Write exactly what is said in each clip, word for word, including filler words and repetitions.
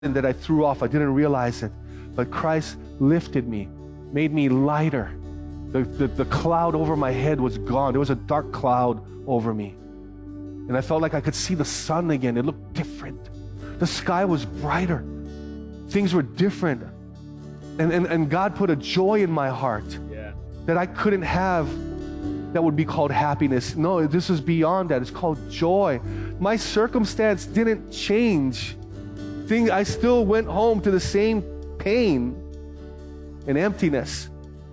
and that I threw off. I didn't realize it. But Christ lifted me, made me lighter. The, the, the cloud over my head was gone. There was a dark cloud over me. And I felt like I could see the sun again. It looked different. The sky was brighter. Things were different. And, and, and God put a joy in my heart yeah. that I couldn't have that would be called happiness. No, this is beyond that. It's called joy. My circumstance didn't change. Thing, I still went home to the same pain and emptiness.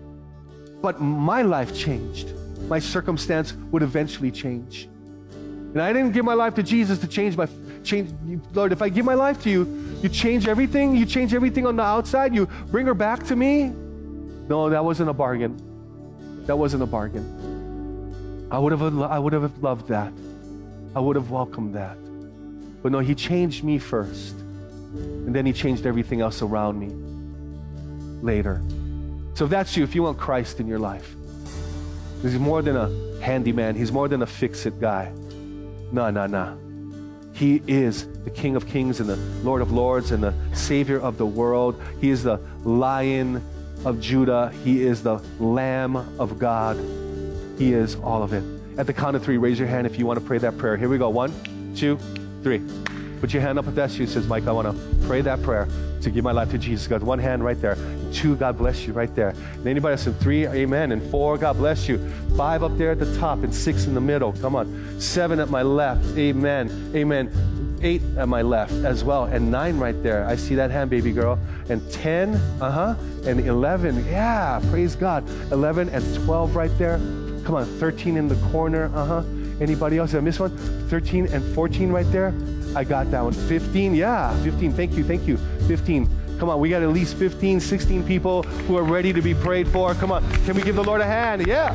But my life changed. My circumstance would eventually change. And I didn't give my life to Jesus to change my, change, Lord, if I give my life to you, you change everything, you change everything on the outside, you bring her back to me. No, that wasn't a bargain. That wasn't a bargain. I would have, I would have loved that. I would have welcomed that. But no, he changed me first. And then he changed everything else around me later. So if that's you, if you want Christ in your life, he's more than a handyman. He's more than a fix-it guy. No, no, no. He is the King of Kings and the Lord of Lords and the Savior of the world. He is the Lion of Judah. He is the Lamb of God. He is all of it. At the count of three, raise your hand if you want to pray that prayer. Here we go. One, two, three. Put your hand up if that's you. Says, Mike, I want to pray that prayer to give my life to Jesus. God, one hand right there. Two, God bless you right there. And anybody else in three, amen. And four, God bless you. Five up there at the top and six in the middle. Come on. Seven at my left. Amen. Amen. Eight at my left as well. And nine right there. I see that hand, baby girl. And ten, uh-huh. And eleven. Yeah, praise God. eleven and twelve right there. Come on. thirteen in the corner. Uh-huh. Anybody else? Did I miss one? thirteen and fourteen right there. I got that one. fifteen, yeah, fifteen. Thank you, thank you. fifteen. Come on, we got at least fifteen, sixteen people who are ready to be prayed for. Come on, can we give the Lord a hand? Yeah.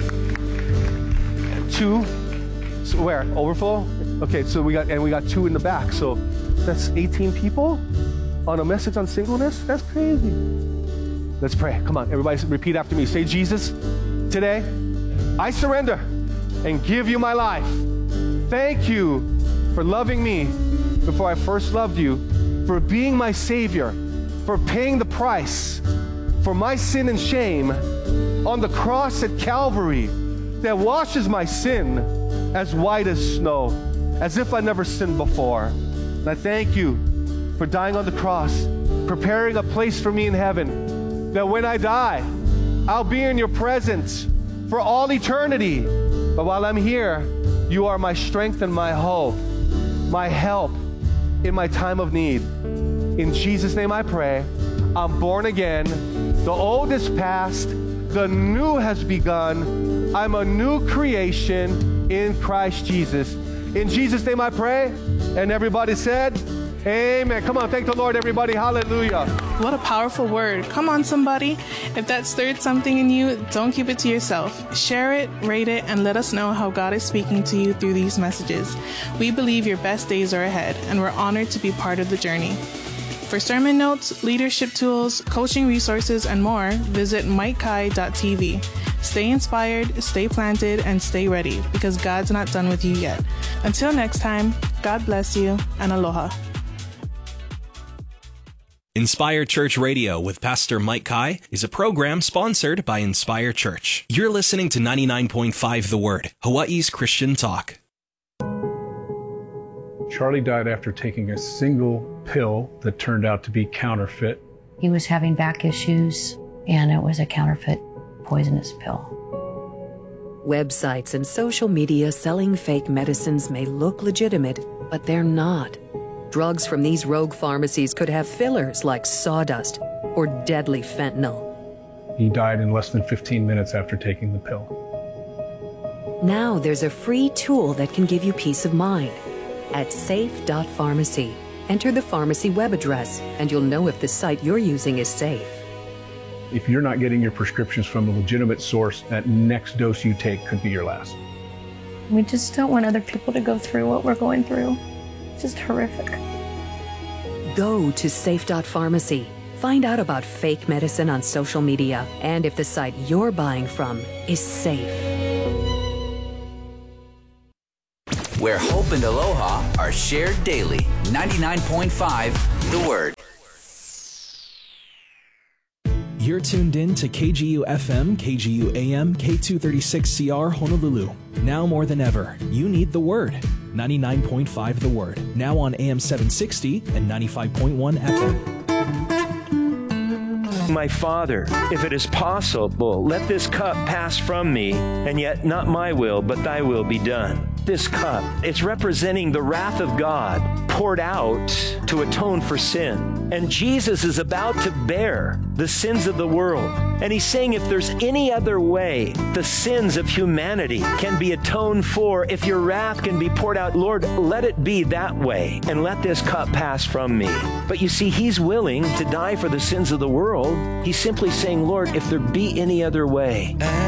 Two. So where? Overflow? Okay, so we got, and we got two in the back. So that's eighteen people on a message on singleness? That's crazy. Let's pray. Come on, everybody repeat after me. Say, Jesus, today I surrender and give you my life. Thank you for loving me before I first loved you, for being my Savior, for paying the price for my sin and shame on the cross at Calvary that washes my sin as white as snow, as if I never sinned before. And I thank you for dying on the cross, preparing a place for me in heaven, that when I die, I'll be in your presence for all eternity. But while I'm here, you are my strength and my hope, my help in my time of need. In Jesus' name I pray. I'm born again. The old is past. The new has begun. I'm a new creation in Christ Jesus. In Jesus' name I pray. And everybody said, amen. Come on, thank the Lord, everybody. Hallelujah. What a powerful word. Come on, somebody. If that stirred something in you, don't keep it to yourself. Share it, rate it, and let us know how God is speaking to you through these messages. We believe your best days are ahead, and we're honored to be part of the journey. For sermon notes, leadership tools, coaching resources, and more, visit mike kai dot t v. Stay inspired, stay planted, and stay ready, because God's not done with you yet. Until next time, God bless you, and aloha. Inspire Church Radio with Pastor Mike Kai is a program sponsored by Inspire Church. You're listening to ninety-nine point five The Word, Hawaii's Christian talk. Charlie died after taking a single pill that turned out to be counterfeit. He was having back issues, and it was a counterfeit poisonous pill. Websites and social media selling fake medicines may look legitimate, but they're not. Drugs from these rogue pharmacies could have fillers like sawdust or deadly fentanyl. He died in less than fifteen minutes after taking the pill. Now there's a free tool that can give you peace of mind. At safe dot pharmacy, enter the pharmacy web address and you'll know if the site you're using is safe. If you're not getting your prescriptions from a legitimate source, that next dose you take could be your last. We just don't want other people to go through what we're going through. It's just horrific. Go to safe dot pharmacy. Find out about fake medicine on social media and if the site you're buying from is safe. where hope and aloha are shared daily. ninety-nine point five The Word. You're tuned in to K G U F M, K G U A M, K two thirty-six C R Honolulu. Now more than ever, you need the Word. ninety-nine point five The Word. Now on A M seven sixty and ninety-five point one F M. My Father, if it is possible, let this cup pass from me, and yet not my will, but thy will be done. This cup, it's representing the wrath of God poured out to atone for sin. And Jesus is about to bear the sins of the world. And he's saying if there's any other way the sins of humanity can be atoned for, if your wrath can be poured out, Lord, let it be that way, and let this cup pass from me. But you see, he's willing to die for the sins of the world. He's simply saying, Lord, if there be any other way,